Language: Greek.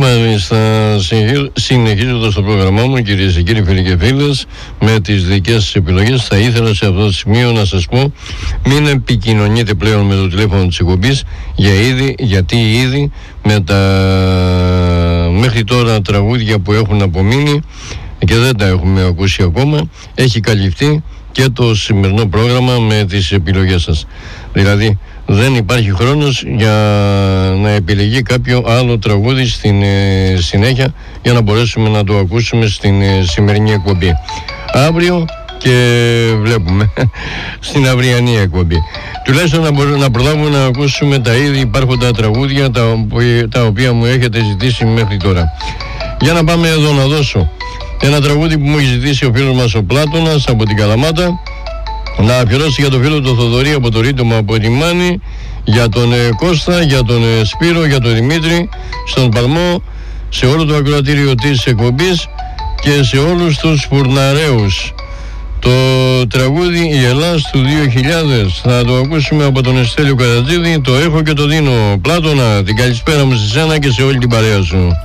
Μάλιστα, συνεχίζοντας το πρόγραμμά μου, κυρίες και κύριοι, φίλοι και φίλες, με τις δικές σας επιλογές, θα ήθελα σε αυτό το σημείο να σας πω: μην επικοινωνείτε πλέον με το τηλέφωνο της εκπομπής, γιατί ήδη με τα μέχρι τώρα τραγούδια που έχουν απομείνει και δεν τα έχουμε ακούσει ακόμα, έχει καλυφθεί και το σημερινό πρόγραμμα με τις επιλογές σας. Δηλαδή δεν υπάρχει χρόνος για να επιλεγεί κάποιο άλλο τραγούδι στην συνέχεια για να μπορέσουμε να το ακούσουμε στην σημερινή εκπομπή. Αύριο και βλέπουμε στην αυριανή εκπομπή. Τουλάχιστον να προλάβουμε να ακούσουμε τα ήδη υπάρχοντα τραγούδια τα οποία μου έχετε ζητήσει μέχρι τώρα. Για να πάμε εδώ να δώσω ένα τραγούδι που μου έχει ζητήσει ο φίλος μας ο Πλάτωνας από την Καλαμάτα, να αφιερώσει για τον φίλο του Θοδωρή από το Ρίτομα από τη Μάνη, για τον Κώστα, για τον Σπύρο, για τον Δημήτρη, στον Παλμό, σε όλο το ακροατήριο της εκπομπής και σε όλους τους φουρναρέους. Το τραγούδι «Η Ελλάς του 2000» θα το ακούσουμε από τον Εστέλιο Καρατζίδη. Το έχω και το δίνω. Πλάτωνα, την καλησπέρα μου σε σένα και σε όλη την παρέα σου.